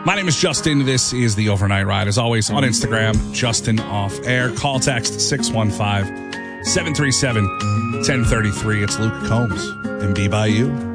My name is Justin. This is the Overnight Ride. As always, on Instagram, Justin Off Air. Call text 615-737-1033. It's Luke Combs and Be By You.